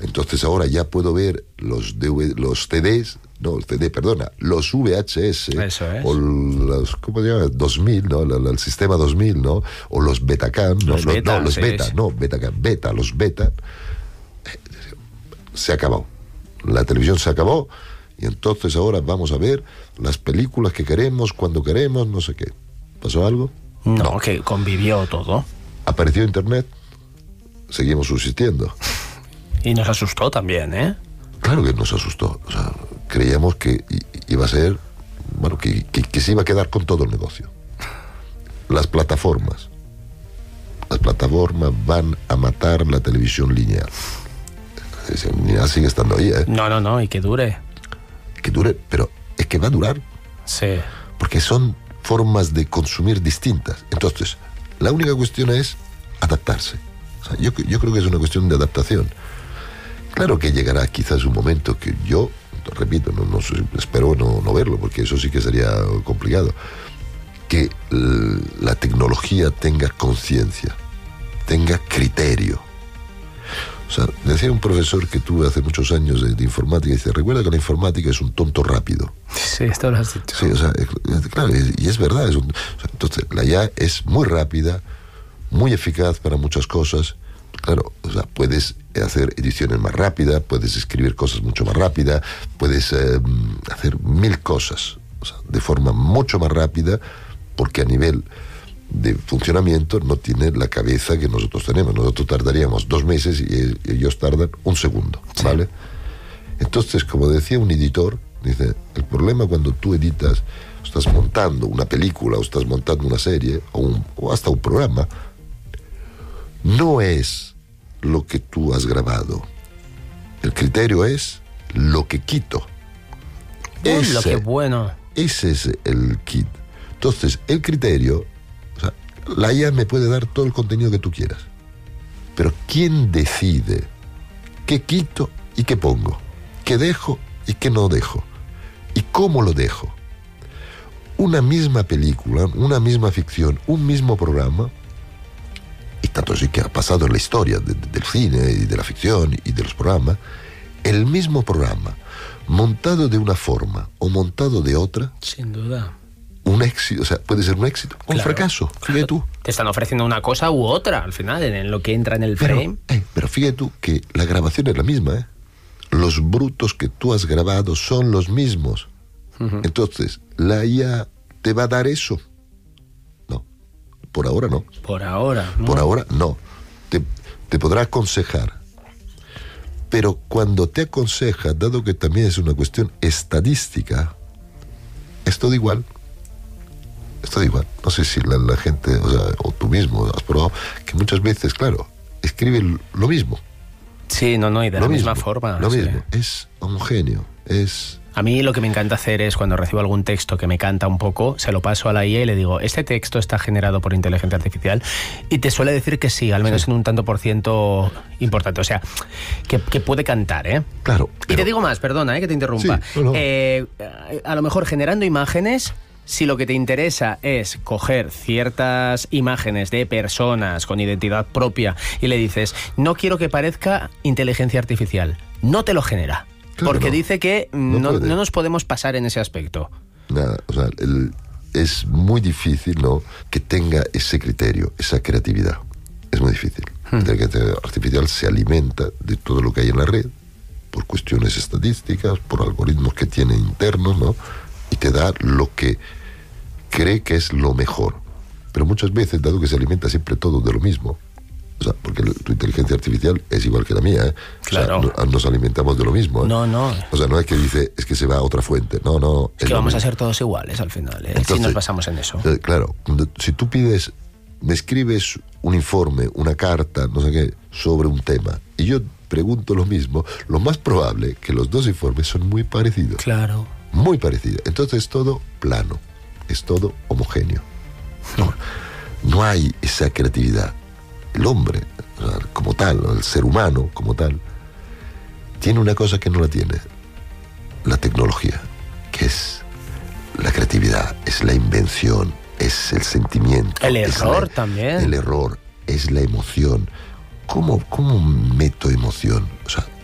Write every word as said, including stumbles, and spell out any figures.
Entonces ahora ya puedo ver los, D V D, los C Ds, no, C D, perdona, los V H S, Eso es. o los, ¿cómo se llama? dos mil, ¿no? El, el sistema dos mil, ¿no? O los Betacam, ¿no? Los beta, no, los sí, beta, sí. no, Betacam, beta, los beta. Se acabó. La televisión se acabó y entonces ahora vamos a ver las películas que queremos, cuando queremos, no sé qué. ¿Pasó algo? No, no. Que convivió todo. Apareció Internet, seguimos subsistiendo. Y nos asustó también, ¿eh? Claro que nos asustó. O sea, creíamos que iba a ser, bueno, que, que, que se iba a quedar con todo el negocio. Las plataformas. Las plataformas van a matar la televisión lineal. La lineal sigue estando ahí, ¿eh? No, no, no, y que dure. Que dure, pero es que va a durar. Sí. Porque son formas de consumir distintas. Entonces, la única cuestión es adaptarse. O sea, yo, yo creo que es una cuestión de adaptación. Claro que llegará quizás un momento que yo, repito, no, no espero no, no verlo, porque eso sí que sería complicado, que l- la tecnología tenga conciencia, tenga criterio. O sea, decía un profesor que tuve hace muchos años de, de informática, dice, recuerda que la informática es un tonto rápido. Sí, esto lo has dicho. Sí, o sea, es, claro, y es verdad. Es un, o sea, entonces, la I A es muy rápida, muy eficaz para muchas cosas. Claro, o sea, puedes hacer ediciones más rápidas, puedes escribir cosas mucho más rápidas, puedes eh, hacer mil cosas, o sea, de forma mucho más rápida, porque a nivel de funcionamiento no tiene la cabeza que nosotros tenemos. Nosotros tardaríamos dos meses y ellos tardan un segundo, ¿vale? Sí. Entonces, como decía un editor, dice, el problema cuando tú editas, estás montando una película o estás montando una serie o, un, o hasta un programa, no es lo que tú has grabado. El criterio es lo que quito. Uy, ese, lo que bueno. Ese es el kit. Entonces, el criterio, o sea, la I A me puede dar todo el contenido que tú quieras, pero ¿quién decide qué quito y qué pongo? ¿Qué dejo y qué no dejo? ¿Y cómo lo dejo? Una misma película, una misma ficción, un mismo programa, y tanto así que ha pasado en la historia de, de, del cine y de la ficción y de los programas, el mismo programa, montado de una forma o montado de otra, sin duda, un éxito, o sea, puede ser un éxito o un claro, fracaso, fíjate claro. tú. Te están ofreciendo una cosa u otra, al final, en lo que entra en el frame. Pero, eh, pero fíjate tú que la grabación es la misma, ¿eh? Los brutos que tú has grabado son los mismos. Uh-huh. Entonces, ¿la I A te va a dar eso? No, por ahora no. Por ahora, ¿no? Por ahora no. Te, te podrá aconsejar. Pero cuando te aconseja, dado que también es una cuestión estadística, es todo igual. Es todo igual. No sé si la, la gente, o sea, o tú mismo has probado, que muchas veces, claro, escribe lo mismo. Sí, no, no, y de lo la mismo, misma forma. Lo sí. mismo, es homogéneo, es... A mí lo que me encanta hacer es cuando recibo algún texto que me canta un poco, se lo paso a la I A y le digo, este texto está generado por inteligencia artificial, y te suele decir que sí, al menos sí. en un tanto por ciento importante, o sea, que, que puede cantar, ¿eh? Claro. Pero... Y te digo más, perdona, ¿eh? que te interrumpa. Sí, no, no. Eh, a lo mejor generando imágenes, si lo que te interesa es coger ciertas imágenes de personas con identidad propia y le dices, no quiero que parezca inteligencia artificial, no te lo genera. Claro, porque no. dice que no, no, no nos podemos pasar en ese aspecto. Nada, o sea, el, es muy difícil, ¿no?, que tenga ese criterio, esa creatividad. Es muy difícil. Hmm. La inteligencia artificial se alimenta de todo lo que hay en la red, por cuestiones estadísticas, por algoritmos que tiene internos, ¿no?, y te da lo que cree que es lo mejor. Pero muchas veces, dado que se alimenta siempre todo de lo mismo, o sea, porque tu inteligencia artificial es igual que la mía, ¿eh? Claro. O sea, no, nos alimentamos de lo mismo, ¿eh? No, no. O sea, no es que dice, es que se va a otra fuente. No, no. Es, es que vamos mismo. a ser todos iguales al final, ¿eh? Entonces, si nos basamos en eso. Eh, claro, cuando, si tú pides, me escribes un informe, una carta, no sé qué, sobre un tema, y yo pregunto lo mismo, lo más probable es que los dos informes son muy parecidos. Claro. Muy parecidos. Entonces es todo plano, es todo homogéneo. No, no hay esa creatividad. El hombre, o sea, como tal, el ser humano como tal, tiene una cosa que no la tiene, la tecnología, que es la creatividad, es la invención, es el sentimiento. El error la, también. El error, es la emoción. ¿Cómo, cómo meto emoción? O sea,